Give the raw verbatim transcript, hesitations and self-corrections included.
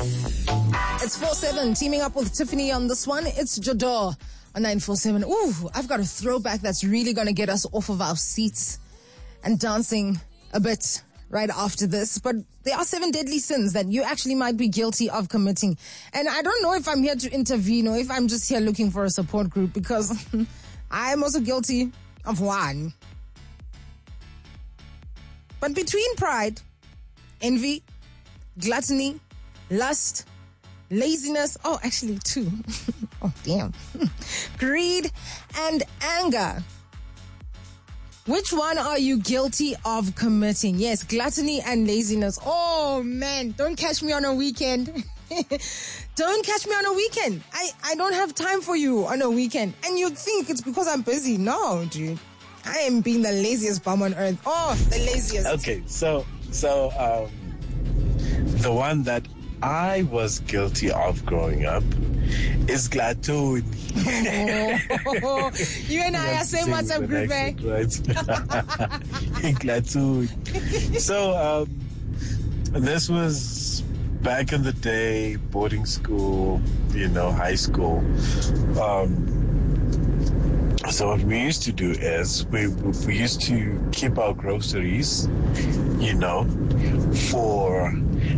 It's four seven, teaming up with Tiffany on this one. It's Jador on nine four seven. Ooh, I've got a throwback that's really going to get us off of our seats and dancing a bit right after this. But there are seven deadly sins that you actually might be guilty of committing. And I don't know if I'm here to intervene or if I'm just here looking for a support group, because I'm also guilty of one. But between pride, envy, gluttony, lust, laziness, oh, actually two. Oh, damn. Greed and anger. Which one are you guilty of committing? Yes, gluttony and laziness. Oh, man, don't catch me on a weekend. Don't catch me on a weekend. I, I don't have time for you on a weekend. And you'd think it's because I'm busy. No, dude. I am being the laziest bum on earth. Oh, the laziest. Okay, so, so, um, the one that I was guilty of growing up is gluttony. Oh, you and I are same WhatsApp group, eh? Right? Gluttony. So, um, this was back in the day, boarding school, you know, high school. Um, so what we used to do is we we used to keep our groceries, you know, for